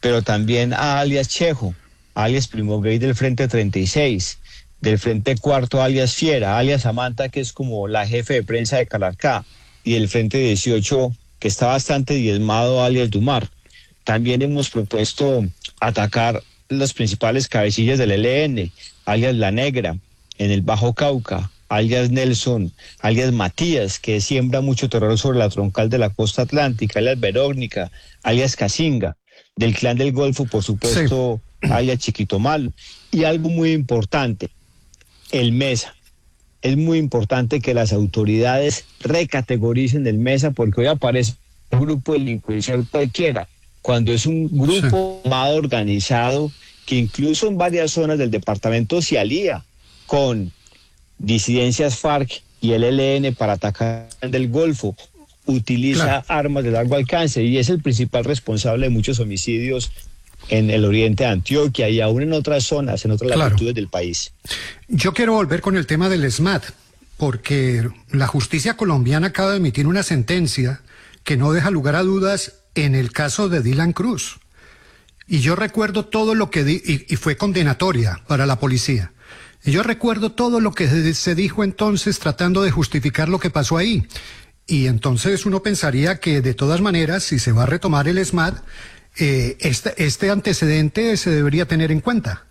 pero también a alias Chejo, alias Primo Gay del Frente 36, del Frente Cuarto alias Fiera, alias Samantha, que es como la jefe de prensa de Calarcá, y el Frente 18, que está bastante diezmado, alias Dumar. También hemos propuesto atacar las principales cabecillas del ELN, alias La Negra, en el Bajo Cauca, alias Nelson, alias Matías, que siembra mucho terror sobre la troncal de la costa atlántica, alias Verónica, alias Casinga, del Clan del Golfo, por supuesto, sí, alias Chiquito Malo. Y algo muy importante, el MESA. Es muy importante que las autoridades recategoricen el MESA, porque hoy aparece un grupo delincuencial cualquiera, cuando es un grupo armado organizado que incluso en varias zonas del departamento se alía con disidencias FARC y el ELN para atacar del Golfo, utiliza armas de largo alcance y es el principal responsable de muchos homicidios en el oriente de Antioquia y aún en otras zonas, en otras latitudes del país. Yo quiero volver con el tema del SMAT, porque la justicia colombiana acaba de emitir una sentencia que no deja lugar a dudas en el caso de Dylan Cruz. Y yo recuerdo todo lo que y fue condenatoria para la policía. Y yo recuerdo todo lo que se dijo entonces tratando de justificar lo que pasó ahí. Y entonces uno pensaría que de todas maneras, si se va a retomar el SMAT, este antecedente se debería tener en cuenta.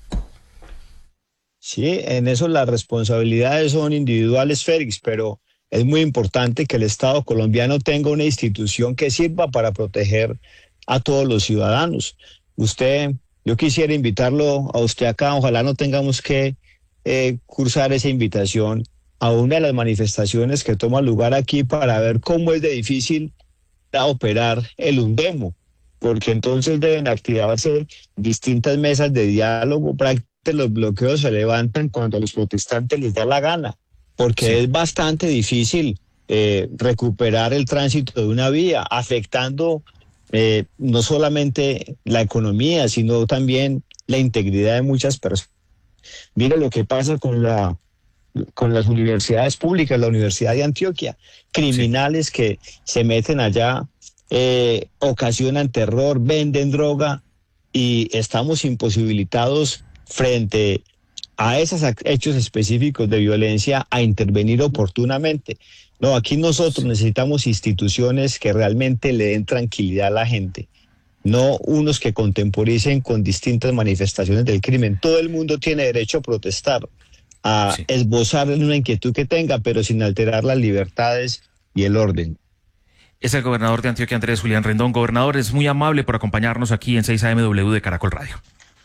Sí, en eso las responsabilidades son individuales, Félix, pero es muy importante que el Estado colombiano tenga una institución que sirva para proteger a todos los ciudadanos. Yo quisiera invitarlo a usted acá, ojalá no tengamos que cursar esa invitación a una de las manifestaciones que toma lugar aquí para ver cómo es de difícil operar el UNDEMO, porque entonces deben activarse distintas mesas de diálogo. Prácticamente los bloqueos se levantan cuando a los protestantes les da la gana, porque es bastante difícil recuperar el tránsito de una vía, afectando no solamente la economía, sino también la integridad de muchas personas. Mira lo que pasa con las universidades públicas, la Universidad de Antioquia, criminales que se meten allá, ocasionan terror, venden droga y estamos imposibilitados frente a esos hechos específicos de violencia a intervenir oportunamente. No, aquí nosotros necesitamos instituciones que realmente le den tranquilidad a la gente, no unos que contemporicen con distintas manifestaciones del crimen. Todo el mundo tiene derecho a protestar, a esbozar una inquietud que tenga, pero sin alterar las libertades y el orden. Es el gobernador de Antioquia, Andrés Julián Rendón. Gobernador, es muy amable por acompañarnos aquí en 6 AMW de Caracol Radio.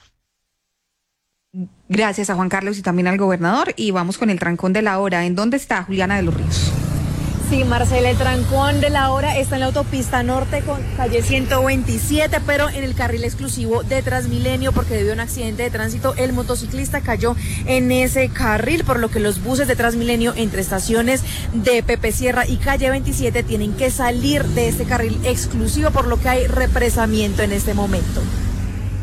Gracias a Juan Carlos y también al gobernador. Y vamos con el trancón de la hora. ¿En dónde está Juliana de los Ríos? Sí, Marcela, el trancón de la hora está en la autopista norte con calle 127, pero en el carril exclusivo de Transmilenio, porque debido a un accidente de tránsito, el motociclista cayó en ese carril, por lo que los buses de Transmilenio entre estaciones de Pepe Sierra y calle 27 tienen que salir de este carril exclusivo, por lo que hay represamiento en este momento.